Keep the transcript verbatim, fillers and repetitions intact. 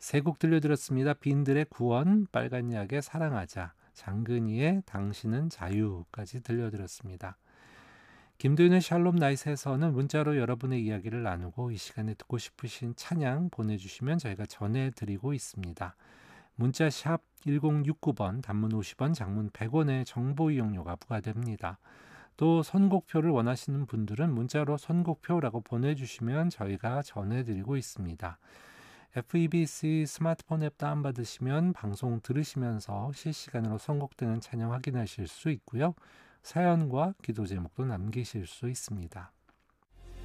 세 곡 들려드렸습니다. 빈들의 구원, 빨간약의 사랑하자, 장근희의 당신은 자유까지 들려드렸습니다. 김도윤의 샬롬 나잇에서는 문자로 여러분의 이야기를 나누고 이 시간에 듣고 싶으신 찬양 보내주시면 저희가 전해드리고 있습니다. 문자 샵 일공육구 번, 단문 오십 원, 장문 백 원의 정보 이용료가 부과됩니다. 또 선곡표를 원하시는 분들은 문자로 선곡표라고 보내주시면 저희가 전해드리고 있습니다. 에프이비씨 스마트폰 앱 다운받으시면 방송 들으시면서 실시간으로 선곡되는 찬양 확인하실 수 있고요. 사연과 기도 제목도 남기실 수 있습니다.